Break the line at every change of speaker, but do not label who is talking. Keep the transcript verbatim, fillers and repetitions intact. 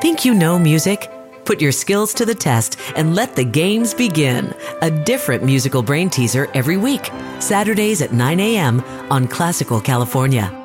Think you know music? Put your skills to the test and let the games begin. A different musical brain teaser every week. Saturdays at nine a.m. on Classical California.